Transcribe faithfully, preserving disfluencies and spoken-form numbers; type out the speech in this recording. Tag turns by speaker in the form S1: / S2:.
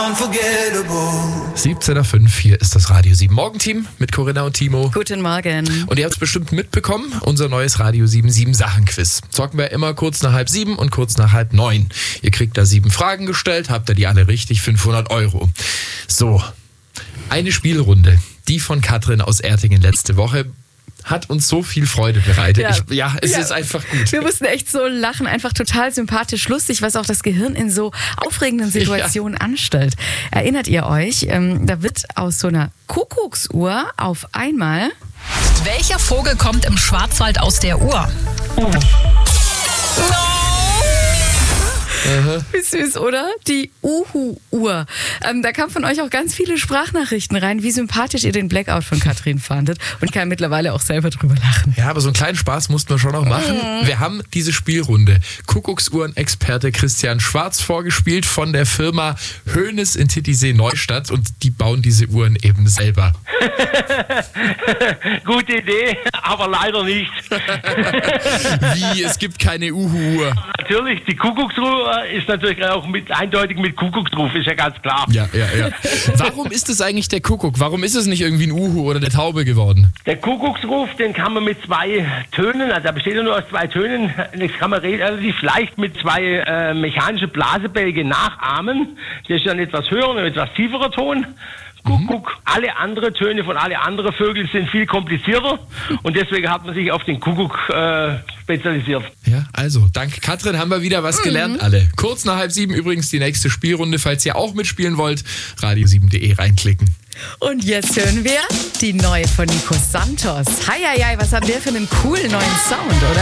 S1: siebzehn Uhr fünf, hier ist das Radio sieben Morgenteam mit Corinna und Timo.
S2: Guten Morgen.
S1: Und ihr habt es bestimmt mitbekommen, unser neues Radio sieben sieben Sachen-Quiz. Zocken wir immer kurz nach halb sieben und kurz nach halb neun. Ihr kriegt da sieben Fragen gestellt, habt ihr die alle richtig, fünfhundert Euro. So, eine Spielrunde, die von Katrin aus Ertingen letzte Woche, hat uns so viel Freude bereitet.
S2: Ja,
S1: ich, ja es
S2: ja.
S1: ist einfach gut.
S2: Wir mussten echt so lachen, einfach total sympathisch, lustig, was auch das Gehirn in so aufregenden Situationen ja. anstellt. Erinnert ihr euch, ähm, da wird aus so einer Kuckucksuhr auf einmal...
S3: Welcher Vogel kommt im Schwarzwald aus der Uhr? Oh.
S1: Aha.
S2: Wie süß, oder? Die Uhu-Uhr. Ähm, da kamen von euch auch ganz viele Sprachnachrichten rein, wie sympathisch ihr den Blackout von Katrin fandet. Und ich kann mittlerweile auch selber drüber lachen.
S1: Ja, aber so einen kleinen Spaß mussten wir schon auch machen. Mhm. Wir haben diese Spielrunde Kuckucksuhren-Experte Christian Schwarz vorgespielt von der Firma Hoeneß in Titisee Neustadt und die bauen diese Uhren eben selber.
S4: Gute Idee, aber leider nicht.
S1: Wie? Es gibt keine Uhu-Uhr.
S4: Natürlich, die Kuckucksuhr ist natürlich auch mit, eindeutig mit Kuckucksruf, ist ja ganz klar.
S1: Ja, ja, ja. Warum ist es eigentlich der Kuckuck? Warum ist es nicht irgendwie ein Uhu oder eine Taube geworden?
S4: Der Kuckucksruf, den kann man mit zwei Tönen, also da besteht er nur aus zwei Tönen, das kann man relativ leicht mit zwei äh, mechanischen Blasebälgen nachahmen. Das ist ein etwas höherer und ein etwas tieferer Ton. Kuckuck. Mhm. Alle anderen Töne von alle anderen Vögeln sind viel komplizierter und deswegen hat man sich auf den Kuckuck äh, spezialisiert.
S1: Ja, also dank Katrin haben wir wieder was gelernt, mhm. alle. Kurz nach halb sieben übrigens die nächste Spielrunde, falls ihr auch mitspielen wollt, radio sieben punkt de reinklicken.
S2: Und jetzt hören wir die neue von Nico Santos. Hei, hei, hei, was haben wir für einen coolen neuen Sound, oder?